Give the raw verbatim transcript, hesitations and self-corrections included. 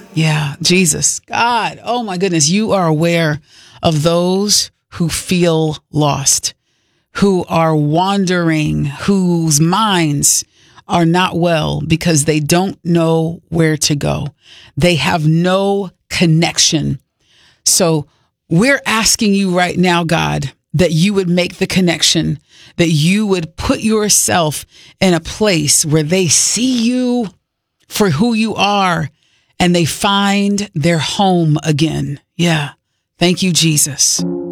Yeah, Jesus, God, oh my goodness, you are aware of those who feel lost, who are wandering, whose minds are not well because they don't know where to go. They have no connection. So we're asking you right now, God, that you would make the connection, that you would put yourself in a place where they see you for who you are and they find their home again. Yeah. Thank you, Jesus.